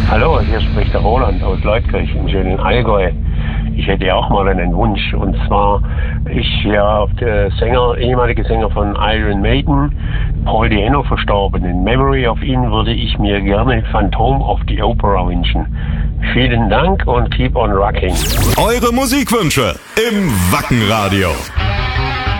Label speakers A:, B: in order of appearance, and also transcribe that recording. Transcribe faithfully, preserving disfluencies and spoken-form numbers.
A: Hallo, hier spricht der Roland aus Leutkirch im schönen Allgäu. Ich hätte ja auch mal einen Wunsch, und zwar, ich ja der Sänger, ehemalige Sänger von Iron Maiden, Paul Di'Anno, verstorben. In Memory of ihn würde ich mir gerne Phantom of the Opera wünschen. Vielen Dank und keep on rocking.
B: Eure Musikwünsche im Wackenradio.